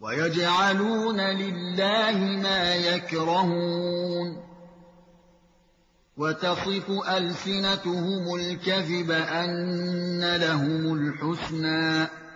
ويجعلون لله ما يكرهون وتصف ألسنتهم الكذب أن لهم الحسنى